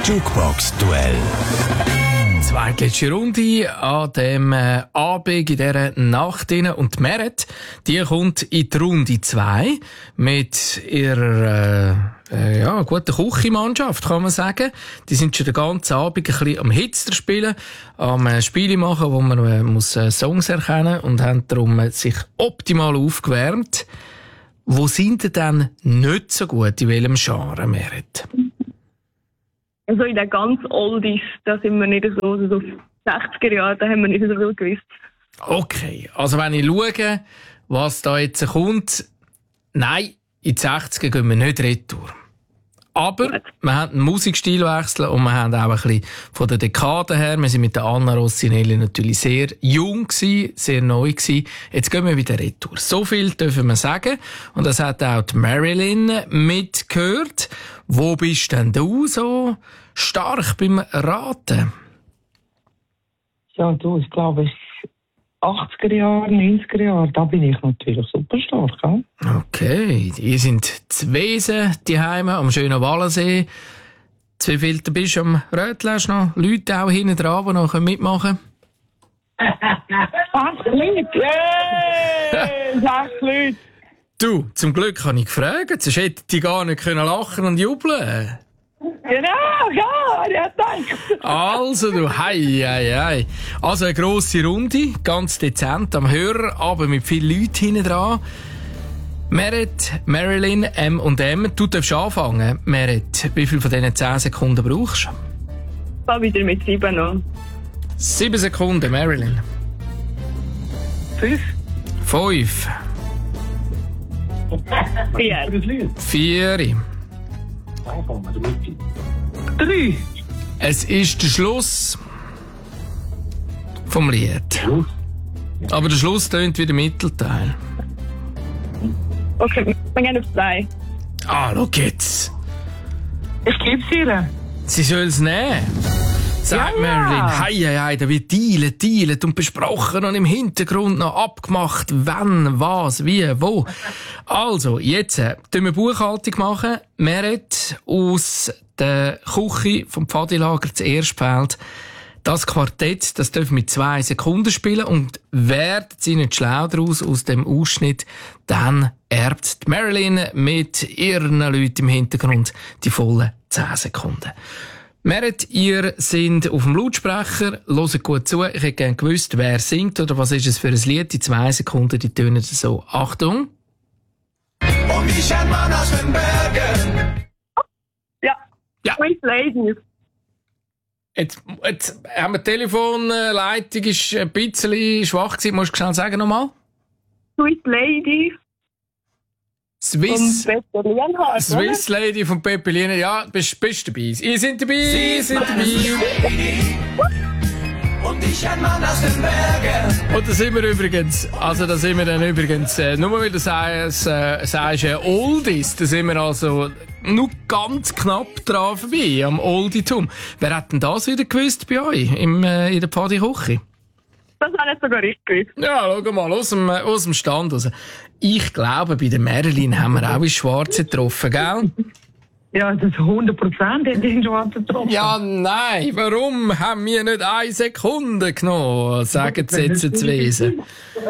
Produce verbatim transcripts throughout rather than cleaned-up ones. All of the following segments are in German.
Jukebox-Duell. Zweitletzte Runde an dem äh, Abend in dieser Nacht rein. Und die Meret, die kommt in die Runde zwei mit ihrer äh, äh, ja, guten Küchenmannschaft, kann man sagen. Die sind schon den ganzen Abend ein bisschen am Hitster spielen, am äh, Spiele machen, wo man äh, muss, äh, Songs erkennen und haben darum äh, sich optimal aufgewärmt. Wo sind ihr denn nicht so gut? In welchem Genre, Meret? Also in den ganz Oldies, da sind wir nicht so, also auf sechziger Jahre, da haben wir nicht so viel gewusst. Okay, also wenn ich schaue, was da jetzt kommt, nein, in die sechziger gehen wir nicht retour. Aber Gut. wir haben einen Musikstilwechsel und wir haben auch ein bisschen von der Dekade her, wir sind mit der Anna Rossinelli natürlich sehr jung gewesen, sehr neu gewesen. Jetzt gehen wir wieder retour. So viel dürfen wir sagen. Und das hat auch die Marilyn mitgehört. Wo bist denn du so stark beim Raten? Ja, du, ich glaube, achtziger Jahre, neunziger Jahre, da bin ich natürlich super stark. Ja? Okay, ihr sind zu Wesen, die Heime am schönen Wallensee. Zu wie viel du bist am Rötl? Hast du noch Leute auch hinten dran, die noch mitmachen können? Acht Leute! Yay! Sechs Leute! Du, zum Glück habe ich gefragt, sonst hätten die gar nicht können lachen und jubeln. Genau, ja, der hat gedacht. Also, du, hei, hei, hei. Also, eine grosse Runde, ganz dezent am Hörer, aber mit vielen Leuten hinten dran. Meret, Marilyn, M und M, du darfst anfangen. Meret, wie viel von diesen zehn Sekunden brauchst du? Da wieder mit sieben noch. Sieben Sekunden, Marilyn. Fünf. Fünf. Vier. Vier. Drei. Es ist der Schluss vom Lied. Aber der Schluss tönt wie der Mittelteil. Okay, wir gehen auf zwei. Ah, schau jetzt. Ich gebe es ihr. Sie soll es nehmen. Sagt Ja, ja. Marilyn, hei, hei, hei, da wird dealet, dealet und besprochen und im Hintergrund noch abgemacht, wann, was, wie, wo. Also, jetzt äh, tun wir Buchhaltung machen. Meret aus der Küche vom Pfadilager zu Erstfeld. Das Quartett, das dürfen mit zwei Sekunden spielen und werden sie nicht schlau daraus aus dem Ausschnitt, dann erbt die Marilyn mit ihren Leuten im Hintergrund die vollen zehn Sekunden. Meret, ihr seid auf dem Lautsprecher, hört gut zu. Ich hätte gerne gewusst, wer singt oder was ist es für ein Lied. Die zwei Sekunden, die tönen so. Achtung. Und ich ein Mann aus den Bergen. Ja. Ja. Sweet Ladies. Jetzt, jetzt haben wir die Telefonleitung, ist ein bisschen schwach gewesen. Musst du schnell sagen nochmal? Sweet Ladies. Swiss. Und Peter Lienhardt, Swiss Lady von Pepelina. Ja, bist, bist dabei. Ihr seid dabei, ihr seid dabei. Und ich ein Mann aus den Bergen. Und da sind wir übrigens, also da sind wir dann übrigens, äh, nur weil du sagst, äh, sagst äh, Oldies, da sind wir also nur ganz knapp dran vorbei, am Olditum. Wer hat denn das wieder gewusst bei euch, im, äh, in der Pfadi-Küche? Das habe ich sogar richtig gewusst. Ja, schau mal, aus dem, äh, aus dem Stand raus. Ich glaube, bei der Marilyn haben wir auch ins Schwarze getroffen, gell? Ja, das ist hundert Prozent in den Schwarzen getroffen. Ja, nein, warum haben wir nicht eine Sekunde genommen, sagen sie jetzt zu Wesen.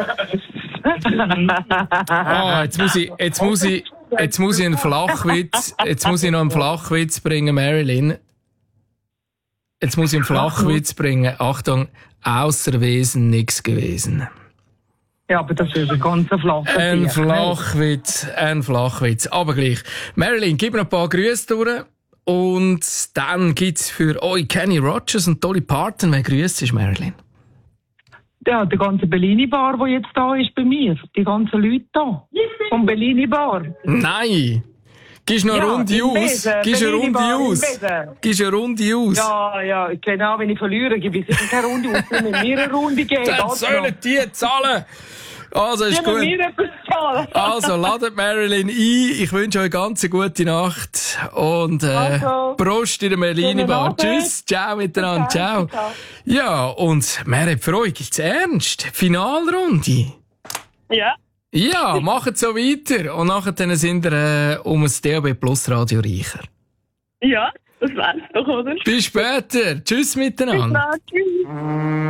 Ah, jetzt muss ich, jetzt muss ich, jetzt muss ich einen Flachwitz, jetzt muss ich noch einen Flachwitz bringen, Marilyn. Jetzt muss ich einen Flachwitz bringen. Achtung, außer Wesen nichts gewesen. Ja, aber das ist ein ganz flacher Ein Tier. Flachwitz, ein Flachwitz. Aber gleich. Marilyn, gib mir ein paar Grüße durch. Und dann gibt's für euch Kenny Rogers und Dolly Parton. Wer grüßt ist, Marilyn? Ja, der ganze Bellini Bar, der jetzt da ist bei mir. Die ganzen Leute da. Vom Bellini Bar. Nein! Gibst noch eine Ja, Runde im aus? Besen, Gibst eine Bellini Runde Bar im aus? Besen. Gibst eine Runde aus? Ja, ja, genau, wenn ich verliere, gebe ich sicher keine Runde aus. Wenn mir eine Runde geben, Dann das sollen die zahlen! Also, ist Die müssen gut. mir etwas zahlen. Also, ladet Marilyn ein. Ich wünsche euch eine ganz gute Nacht. Und, äh, Also, Prost in der Merlini Bar. Abend. Tschüss. Ciao miteinander. Ciao. Ciao. Ja, und Meret, für euch gibt's ernst. Finalrunde. Ja. Ja, macht so weiter. Und nachher dann sind wir, äh, um das D A B Plus Radio reicher. Ja. Das wär's doch, oder? Bis später. Tschüss miteinander. Bis dann. Tschüss.